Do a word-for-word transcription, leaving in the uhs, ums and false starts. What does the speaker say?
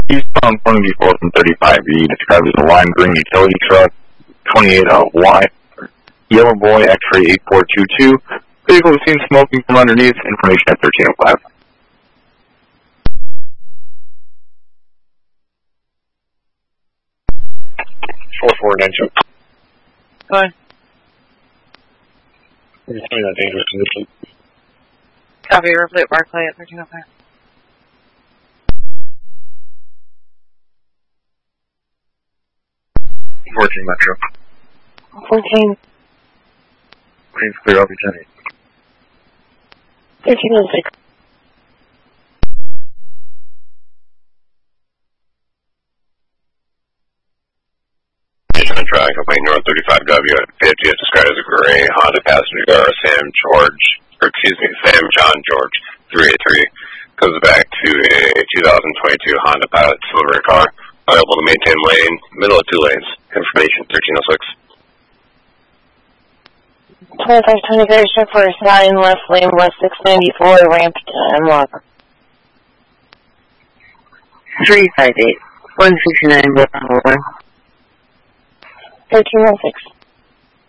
Eastbound twenty-four from thirty-five E, described as a lime green utility truck, twenty-eight uh, Y, Yellow Boy, X-ray eight four two two. Vehicle was seen smoking from underneath. Information at thirteen oh five. four four nine two. Fine. You're in that dangerous position. Copy, replay at Barclay at thirteen oh five. fourteen Metro. fourteen. Green's clear, I'll be ten eight. thirteen oh six. On track, Company North thirty-five W at fifty is described as a gray Honda passenger car, Sam George, or excuse me, Sam John George, three eighty-three. Goes back to a two thousand twenty-two Honda Pilot silver car, available to maintain lane, middle of two lanes. Information thirteen oh six. twenty-five twenty-three, check for a sign, left lane, west six ninety-four, ramp to unlock. three five eight, one sixty-nine, one. thirteen oh six.